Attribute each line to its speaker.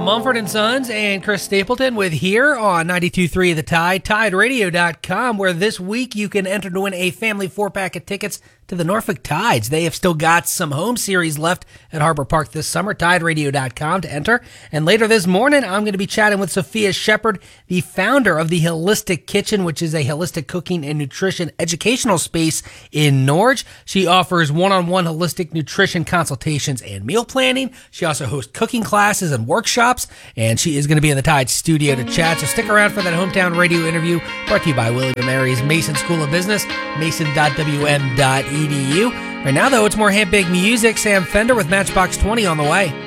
Speaker 1: Mumford & Sons and Chris Stapleton with Here on 92.3 The Tide, TideRadio.com, where this week you can enter to win a family 4-pack of tickets to the Norfolk Tides. They have still got some home series left at Harbor Park this summer, TideRadio.com to enter. And later this morning, I'm going to be chatting with Sophia Shepard, the founder of the Holistic Kitchen, which is a holistic cooking and nutrition educational space in Norge. She offers one-on-one holistic nutrition consultations and meal planning. She also hosts cooking classes and workshops, and she is going to be in the Tide studio to chat. So stick around for that hometown radio interview brought to you by William & Mary's Mason School of Business, mason.wm.edu. Right now, though, it's more hand-baked music. Sam Fender with Matchbox 20 on the way.